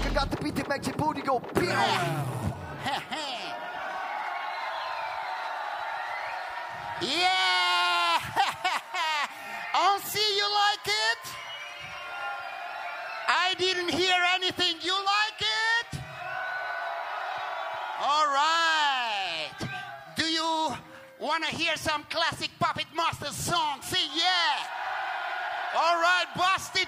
You got the beat that makes your booty go pew. Yeah! I'll see you like it? I didn't hear anything. You like it? All right. Do you want to hear some classic Puppet Master song? Say yeah. All right, bust it